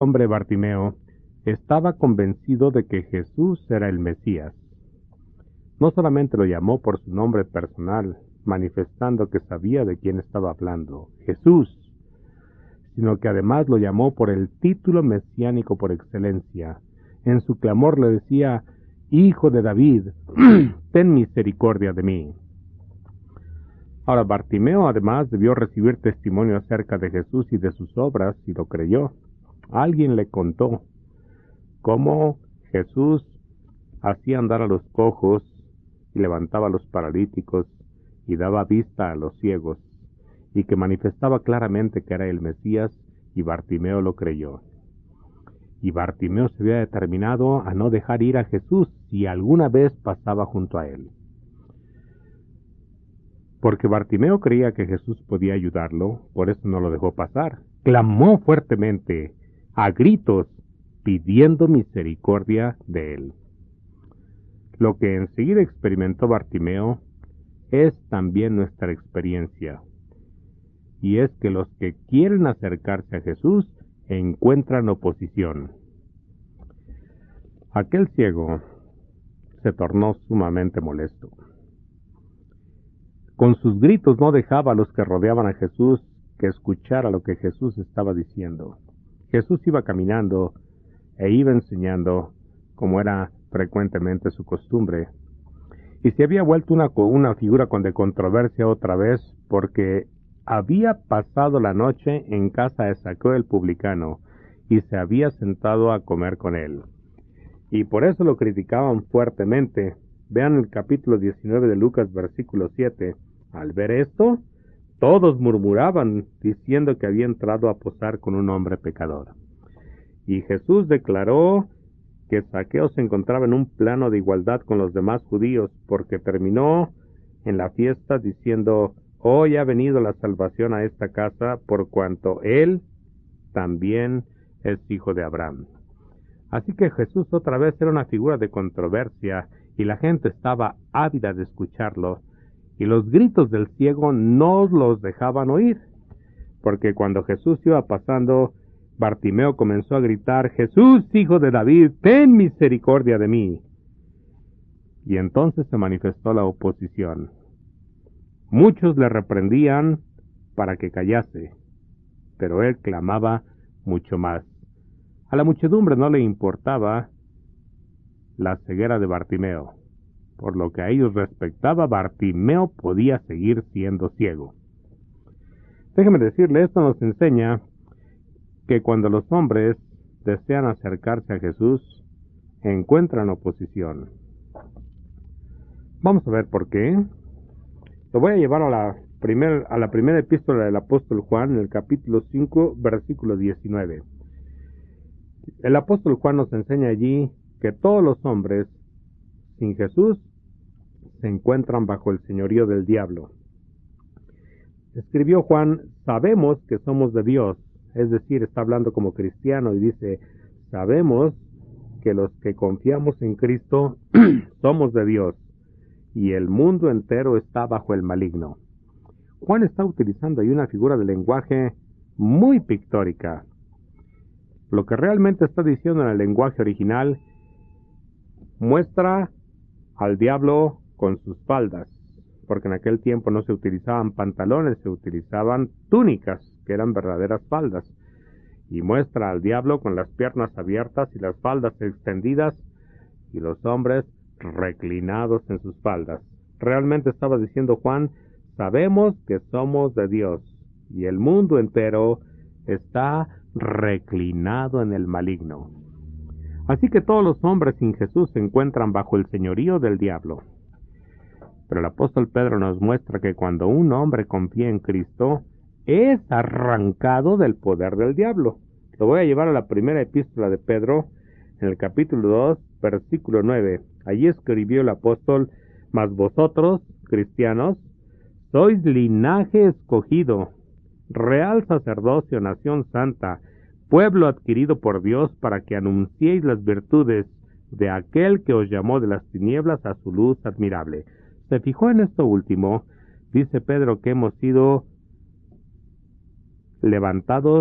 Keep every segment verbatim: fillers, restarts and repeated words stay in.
hombre Bartimeo estaba convencido de que Jesús era el Mesías. No solamente lo llamó por su nombre personal, manifestando que sabía de quién estaba hablando, Jesús, sino que además lo llamó por el título mesiánico por excelencia. En su clamor le decía: Hijo de David, ten misericordia de mí. Ahora, Bartimeo además debió recibir testimonio acerca de Jesús y de sus obras, y lo creyó. Alguien le contó cómo Jesús hacía andar a los cojos y levantaba a los paralíticos y daba vista a los ciegos, y que manifestaba claramente que era el Mesías, y Bartimeo lo creyó. Y Bartimeo se había determinado a no dejar ir a Jesús si alguna vez pasaba junto a él. Porque Bartimeo creía que Jesús podía ayudarlo, por eso no lo dejó pasar. Clamó fuertemente, a gritos, pidiendo misericordia de él. Lo que enseguida experimentó Bartimeo es también nuestra experiencia. Y es que los que quieren acercarse a Jesús encuentran oposición. Aquel ciego se tornó sumamente molesto. Con sus gritos no dejaba a los que rodeaban a Jesús que escuchara lo que Jesús estaba diciendo. Jesús iba caminando e iba enseñando, como era frecuentemente su costumbre, y se había vuelto una, una figura con de controversia otra vez, porque había pasado la noche en casa de Zaqueo el publicano, y se había sentado a comer con él. Y por eso lo criticaban fuertemente. Vean el capítulo diecinueve de Lucas, versículo siete. Al ver esto, todos murmuraban, diciendo que había entrado a posar con un hombre pecador. Y Jesús declaró que Zaqueo se encontraba en un plano de igualdad con los demás judíos, porque terminó en la fiesta diciendo: hoy ha venido la salvación a esta casa, por cuanto él también es hijo de Abraham. Así que Jesús otra vez era una figura de controversia, y la gente estaba ávida de escucharlo, y los gritos del ciego no los dejaban oír, porque cuando Jesús iba pasando, Bartimeo comenzó a gritar: Jesús, hijo de David, ten misericordia de mí. Y entonces se manifestó la oposición. Muchos le reprendían para que callase, pero él clamaba mucho más. A la muchedumbre no le importaba la ceguera de Bartimeo. Por lo que a ellos respectaba, Bartimeo podía seguir siendo ciego. Déjeme decirle, esto nos enseña que cuando los hombres desean acercarse a Jesús, encuentran oposición. Vamos a ver por qué. Lo voy a llevar a la, primer, a la primera epístola del apóstol Juan, en el capítulo cinco, versículo diecinueve. El apóstol Juan nos enseña allí que todos los hombres sin Jesús se encuentran bajo el señorío del diablo. Escribió Juan: sabemos que somos de Dios, es decir, está hablando como cristiano y dice: sabemos que los que confiamos en Cristo somos de Dios, y el mundo entero está bajo el maligno. Juan está utilizando ahí una figura de lenguaje muy pictórica. Lo que realmente está diciendo en el lenguaje original muestra al diablo con sus faldas, porque en aquel tiempo no se utilizaban pantalones, se utilizaban túnicas, que eran verdaderas faldas, y muestra al diablo con las piernas abiertas y las faldas extendidas, y los hombres reclinados en sus faldas. Realmente estaba diciendo Juan: sabemos que somos de Dios, y el mundo entero está reclinado en el maligno. Así que todos los hombres sin Jesús se encuentran bajo el señorío del diablo. Pero el apóstol Pedro nos muestra que cuando un hombre confía en Cristo, es arrancado del poder del diablo. Lo voy a llevar a la primera epístola de Pedro, en el capítulo dos, versículo nueve. Allí escribió el apóstol: mas vosotros, cristianos, sois linaje escogido, real sacerdocio, nación santa, pueblo adquirido por Dios, para que anunciéis las virtudes de aquel que os llamó de las tinieblas a su luz admirable. ¿Se fijó en esto último? Dice Pedro que hemos sido levantados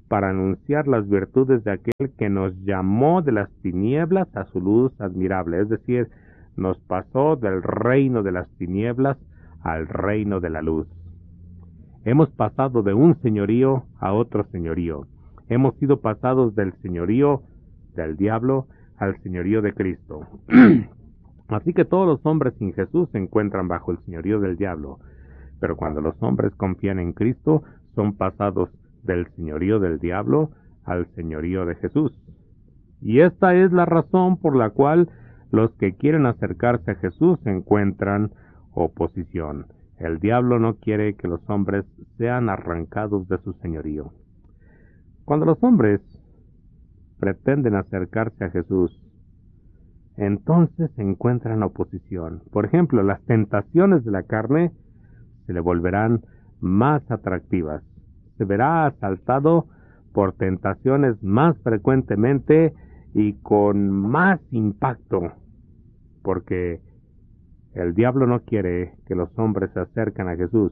para anunciar las virtudes de aquel que nos llamó de las tinieblas a su luz admirable. Es decir, nos pasó del reino de las tinieblas al reino de la luz. Hemos pasado de un señorío a otro señorío. Hemos sido pasados del señorío del diablo al señorío de Cristo. Así que todos los hombres sin Jesús se encuentran bajo el señorío del diablo. Pero cuando los hombres confían en Cristo, son pasados del señorío del diablo al señorío de Jesús. Y esta es la razón por la cual los que quieren acercarse a Jesús encuentran oposición. El diablo no quiere que los hombres sean arrancados de su señorío. Cuando los hombres pretenden acercarse a Jesús, entonces encuentran oposición. Por ejemplo, las tentaciones de la carne se le volverán más atractivas. Se verá asaltado por tentaciones más frecuentemente y con más impacto, porque el diablo no quiere que los hombres se acerquen a Jesús.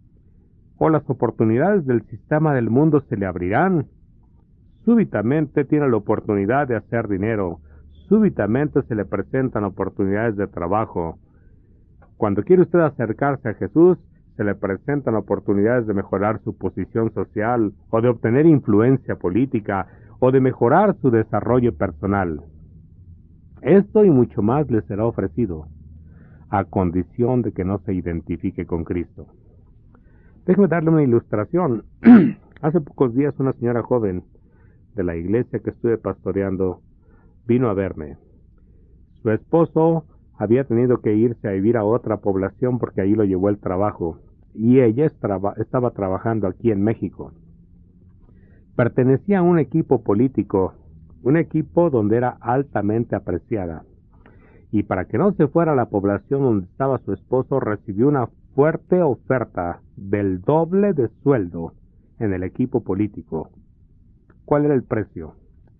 O las oportunidades del sistema del mundo se le abrirán. Súbitamente tiene la oportunidad de hacer dinero. Súbitamente se le presentan oportunidades de trabajo. Cuando quiere usted acercarse a Jesús, se le presentan oportunidades de mejorar su posición social, o de obtener influencia política, o de mejorar su desarrollo personal. Esto y mucho más le será ofrecido, a condición de que no se identifique con Cristo. Déjeme darle una ilustración. Hace pocos días una señora joven de la iglesia que estuve pastoreando vino a verme. Su esposo había tenido que irse a vivir a otra población porque ahí lo llevó el trabajo, y ella estaba, estaba trabajando aquí en México. Pertenecía a un equipo político, un equipo donde era altamente apreciada, y para que no se fuera a la población donde estaba su esposo, recibió una fuerte oferta del doble de sueldo en el equipo político. ¿Cuál era el precio?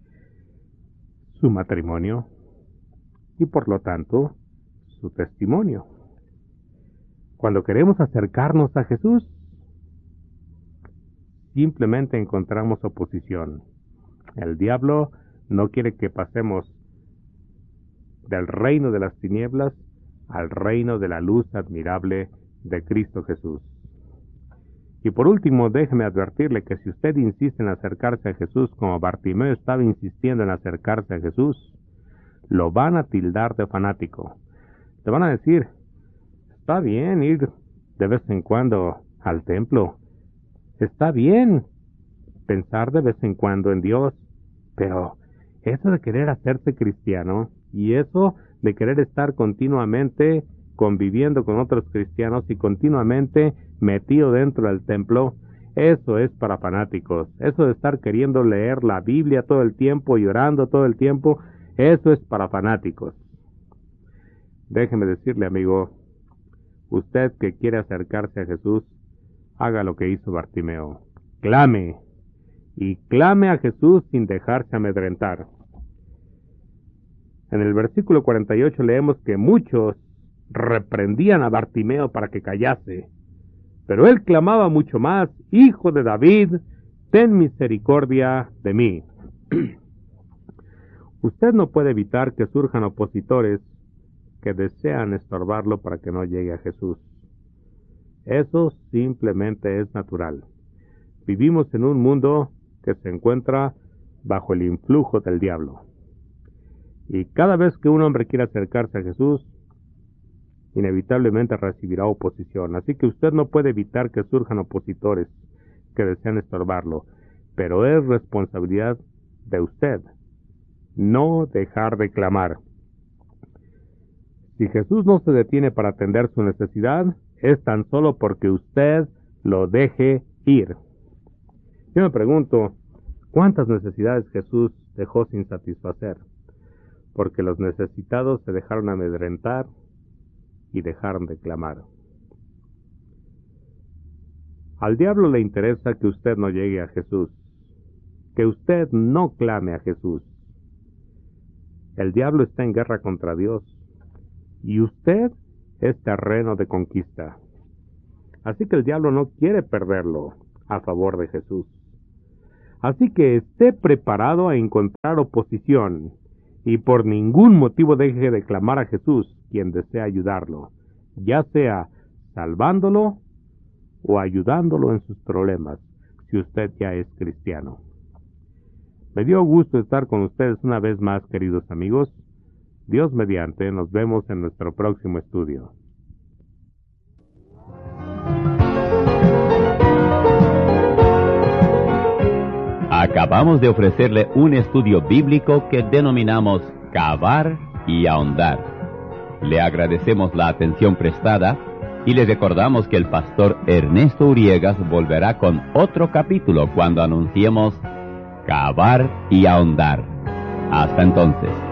Su matrimonio y por lo tanto su testimonio. Cuando queremos acercarnos a Jesús, simplemente encontramos oposición. El diablo no quiere que pasemos del reino de las tinieblas al reino de la luz admirable de Cristo Jesús. Y por último, déjeme advertirle que si usted insiste en acercarse a Jesús como Bartimeo estaba insistiendo en acercarse a Jesús, lo van a tildar de fanático. Le van a decir, está bien ir de vez en cuando al templo, está bien pensar de vez en cuando en Dios, pero eso de querer hacerse cristiano y eso de querer estar continuamente conviviendo con otros cristianos y continuamente metido dentro del templo, eso es para fanáticos. Eso de estar queriendo leer la Biblia todo el tiempo y orando todo el tiempo, eso es para fanáticos. Déjeme decirle, amigo, usted que quiere acercarse a Jesús, haga lo que hizo Bartimeo. Clame, y clame a Jesús sin dejarse amedrentar. En el versículo cuarenta y ocho leemos que muchos reprendían a Bartimeo para que callase, pero él clamaba mucho más, Hijo de David, ten misericordia de mí. Usted no puede evitar que surjan opositores que desean estorbarlo para que no llegue a Jesús. Eso simplemente es natural. Vivimos en un mundo que se encuentra bajo el influjo del diablo. Y cada vez que un hombre quiere acercarse a Jesús, inevitablemente recibirá oposición. Así que usted no puede evitar que surjan opositores que desean estorbarlo, pero es responsabilidad de usted no dejar de clamar. Si Jesús no se detiene para atender su necesidad, es tan solo porque usted lo deje ir. Yo me pregunto, ¿cuántas necesidades Jesús dejó sin satisfacer? Porque los necesitados se dejaron amedrentar y dejaron de clamar. Al diablo le interesa que usted no llegue a Jesús, que usted no clame a Jesús. El diablo está en guerra contra Dios y usted es terreno de conquista. Así que el diablo no quiere perderlo a favor de Jesús. Así que esté preparado a encontrar oposición, y por ningún motivo deje de clamar a Jesús, quien desea ayudarlo, ya sea salvándolo o ayudándolo en sus problemas, si usted ya es cristiano. Me dio gusto estar con ustedes una vez más, queridos amigos. Dios mediante, nos vemos en nuestro próximo estudio. Acabamos de ofrecerle un estudio bíblico que denominamos Cavar y Ahondar. Le agradecemos la atención prestada y le recordamos que el pastor Ernesto Uriegas volverá con otro capítulo cuando anunciemos Cavar y Ahondar. Hasta entonces.